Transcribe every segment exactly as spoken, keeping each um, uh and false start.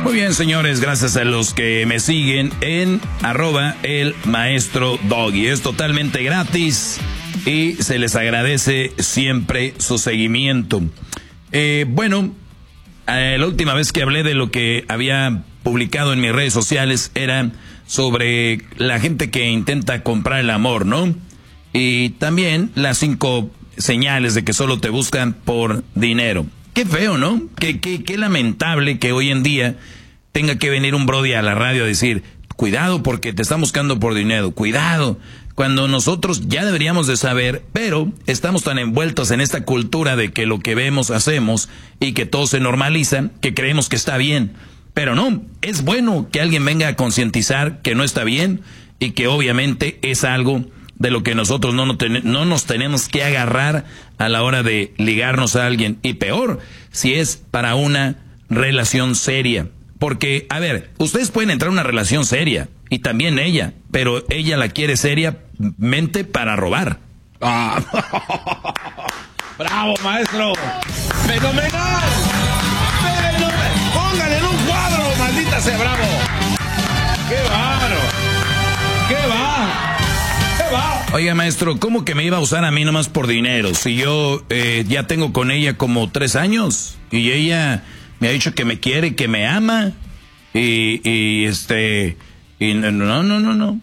Muy bien, señores, gracias a los que me siguen en arroba el maestro Doggy. Es totalmente gratis y se les agradece siempre su seguimiento. Eh, bueno, eh, la última vez que hablé de lo que había publicado en mis redes sociales era sobre la gente que intenta comprar el amor, ¿no? Y también las cinco señales de que solo te buscan por dinero. Qué feo, ¿no? Qué, qué, qué lamentable que hoy en día tenga que venir un brody a la radio a decir, cuidado porque te están buscando por dinero, cuidado, cuando nosotros ya deberíamos de saber, pero estamos tan envueltos en esta cultura de que lo que vemos hacemos y que todo se normaliza, que creemos que está bien. Pero no, es bueno que alguien venga a concientizar que no está bien y que obviamente es algo de lo que nosotros no, no, ten, no nos tenemos que agarrar a la hora de ligarnos a alguien. Y peor, si es para una relación seria. Porque, a ver, ustedes pueden entrar a una relación seria, y también ella, pero ella la quiere seriamente para robar. Ah. ¡Bravo, maestro! ¡Fenomenal! ¡Fenomenal! ¡Póngale en un cuadro, maldita sea, bravo! ¡Qué bárbaro! ¡Qué va! ¡Qué va! Oiga, maestro, ¿cómo que me iba a usar a mí nomás por dinero? Si yo eh, ya tengo con ella como tres años, y ella me ha dicho que me quiere, que me ama, y, y este, y no, no, no, no, no.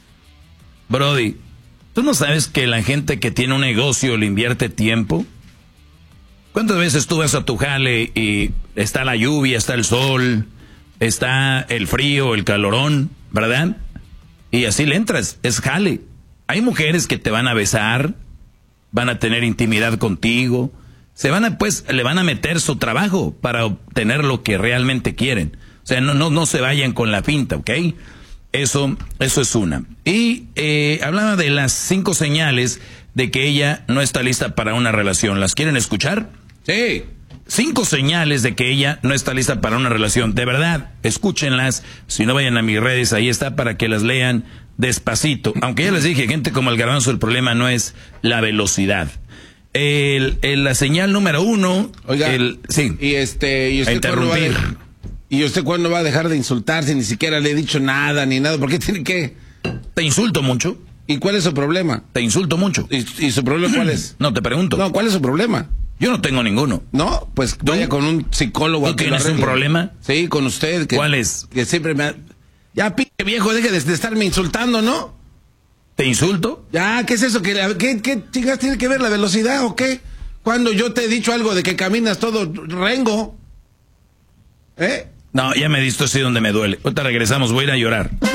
Brody, ¿tú no sabes que la gente que tiene un negocio le invierte tiempo? ¿Cuántas veces tú vas a tu jale y está la lluvia, está el sol, está el frío, el calorón, ¿verdad? Y así le entras, es jale. Hay mujeres que te van a besar, van a tener intimidad contigo, se van a, pues, le van a meter su trabajo para obtener lo que realmente quieren. O sea, no, no, no se vayan con la pinta, ¿ok? Eso, eso es una. Y eh, hablaba de las cinco señales de que ella no está lista para una relación. ¿Las quieren escuchar? Sí. Cinco señales de que ella no está lista para una relación. De verdad, escúchenlas. Si no, vayan a mis redes, ahí está para que las lean despacito. Aunque ya les dije, gente como el Garbanzo, el problema no es la velocidad. El, el, la señal número uno. Oiga, el, sí, y este, y usted interrumpir. ¿cuándo va a, ¿Y usted cuándo va a dejar de insultar si ni siquiera le he dicho nada ni nada? ¿Por qué tiene que? Te insulto mucho. ¿Y cuál es su problema? Te insulto mucho. ¿Y, y su problema cuál es? No, te pregunto. No, ¿cuál es su problema? Yo no tengo ninguno. No, pues vaya con un psicólogo. ¿Tú tienes un problema? Sí, con usted. Que, ¿Cuál es? Que siempre me ha... Ya, pinche viejo, deje de, de estarme insultando, ¿no? ¿Te insulto? Ya, ¿qué es eso? ¿Qué, qué, qué chingas tiene que ver la velocidad o qué? Cuando yo te he dicho algo de que caminas todo rengo. ¿Eh? No, ya me diste así donde me duele. Ahorita regresamos, voy a ir a llorar.